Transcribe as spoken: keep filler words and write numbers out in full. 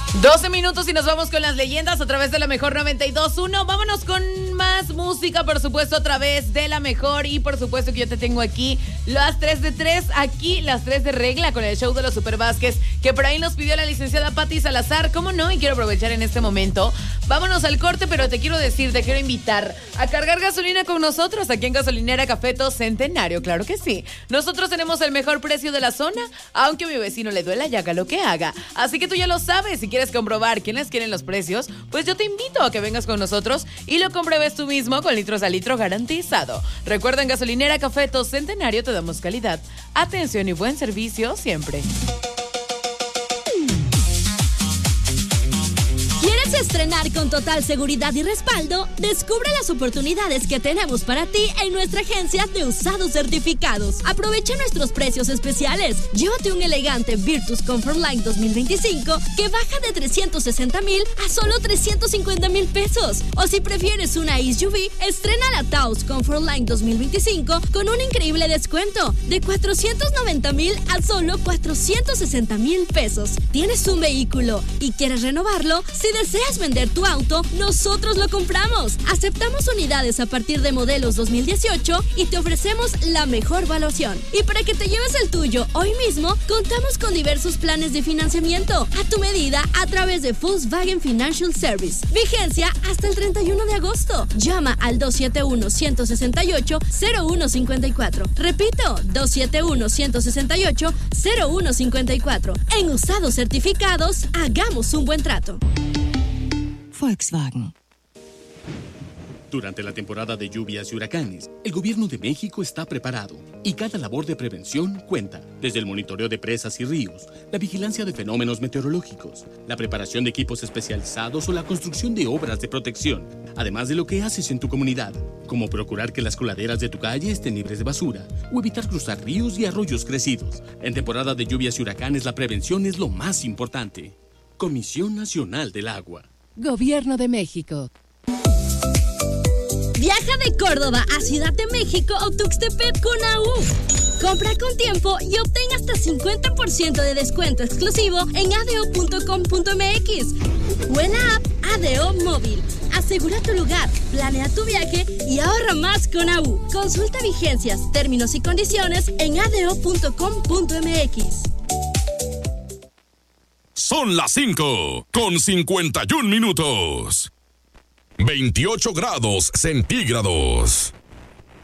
doce minutos y nos vamos con las leyendas a través de la Mejor noventa y dos punto uno. Vámonos con más música, por supuesto, a través de la Mejor. Y por supuesto que yo te tengo aquí las tres de tres, aquí las tres de regla con el show de los Super Vázquez, que por ahí nos pidió la licenciada Pati Salazar. ¿Cómo no? Y quiero aprovechar en este momento. Vámonos al corte, pero te quiero decir, te quiero invitar a cargar gasolina con nosotros aquí en Gasolinera Cafeto Centenario. Claro que sí. Nosotros tenemos el mejor precio de la zona, aunque a mi vecino le duela y haga lo que haga. Así que tú ya lo sabes. Si quieres comprobar quiénes quieren los precios, pues yo te invito a que vengas con nosotros y lo compruebes tú mismo con litros a litro garantizado. Recuerda, en Gasolinera Cafeto Centenario te damos calidad, atención y buen servicio siempre. ¿Quieres estrenar con total seguridad y respaldo? Descubre las oportunidades que tenemos para ti en nuestra agencia de usados certificados. Aprovecha nuestros precios especiales. Llévate un elegante Virtus Comfortline dos mil veinticinco que baja de trescientos sesenta mil a solo trescientos cincuenta mil pesos. O si prefieres una S U V, estrena la Taos Comfortline dos mil veinticinco con un increíble descuento de cuatrocientos noventa mil a solo cuatrocientos sesenta mil pesos. ¿Tienes un vehículo y quieres renovarlo? Si deseas vender tu auto, nosotros lo compramos. Aceptamos unidades a partir de modelos dos mil dieciocho y te ofrecemos la mejor evaluación. Y para que te lleves el tuyo hoy mismo, contamos con diversos planes de financiamiento a tu medida a través de Volkswagen Financial Service. Vigencia hasta el treinta y uno de agosto. Llama al dos siete uno, uno seis ocho, cero uno cinco cuatro. Repito, dos siete uno, uno seis ocho, cero uno cinco cuatro. En usados certificados, hagamos un buen trato. Volkswagen. Durante la temporada de lluvias y huracanes, el gobierno de México está preparado y cada labor de prevención cuenta. Desde el monitoreo de presas y ríos, la vigilancia de fenómenos meteorológicos, la preparación de equipos especializados o la construcción de obras de protección, además de lo que haces en tu comunidad, como procurar que las coladeras de tu calle estén libres de basura o evitar cruzar ríos y arroyos crecidos. En temporada de lluvias y huracanes, la prevención es lo más importante. Comisión Nacional del Agua. Gobierno de México. Viaja de Córdoba a Ciudad de México o Tuxtepec con A U. Compra con tiempo y obtén hasta cincuenta por ciento de descuento exclusivo en adeo punto com punto m x o en la app Adeo Móvil. Asegura tu lugar, planea tu viaje y ahorra más con A U. Consulta vigencias, términos y condiciones en adeo punto com punto m x. Son las cinco con cincuenta y un minutos. veintiocho grados centígrados.